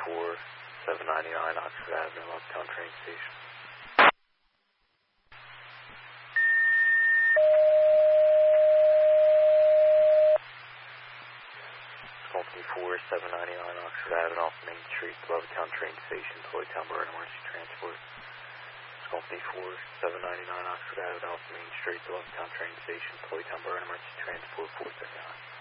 799 Oxford Avenue, Uptown train station. Company 4799 Oxford Avenue off Main Street, Levittown train station, Toytown Borough Emergency Transport. Company 4799 Oxford Avenue off Main Street, Levittown train station, Toytown Borough Emergency Transport 439.